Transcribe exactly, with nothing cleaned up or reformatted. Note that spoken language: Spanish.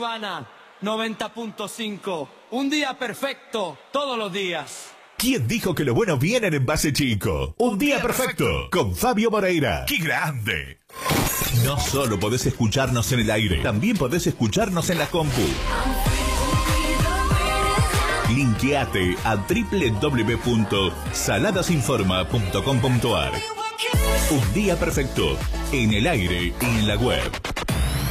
Urbana noventa punto cinco. Un día perfecto, todos los días. ¿Quién dijo que lo bueno viene en Envase Chico? Un día perfecto con Fabio Moreira. ¡Qué grande! No solo podés escucharnos en el aire, también podés escucharnos en la compu. Linkeate a doble u doble u doble u punto saladasinforma punto com punto ar. Un día perfecto en el aire y en la web.